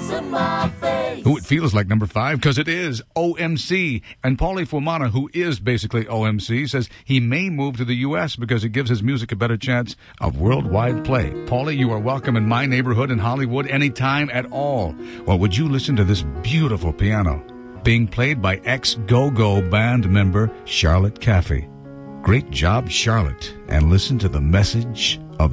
Who it feels like number 5, because it is OMC. And Paulie Fumana, who is basically OMC, says he may move to the U.S. because it gives his music a better chance of worldwide play. Paulie, you are welcome in my neighborhood in Hollywood anytime at all. Well, would you listen to this beautiful piano being played by ex-Go-Go band member Charlotte Caffey? Great job, Charlotte. And listen to the message